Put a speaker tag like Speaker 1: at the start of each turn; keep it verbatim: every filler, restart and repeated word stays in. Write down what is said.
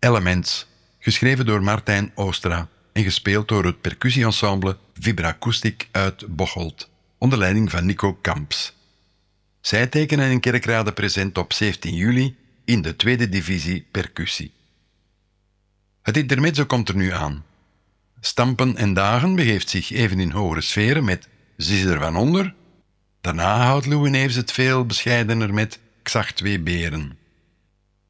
Speaker 1: Elements, geschreven door Martijn Oostra en gespeeld door het percussieensemble Vibracoustic uit Bocholt, onder leiding van Nico Kamps. Zij tekenen een Kerkrade present op zeventien juli in de tweede divisie percussie. Het intermezzo komt er nu aan. Stampen en Dagen begeeft zich even in hogere sferen met Zis er van onder. Daarna houdt Louis Neefs het veel bescheidener met Ik zag twee beren.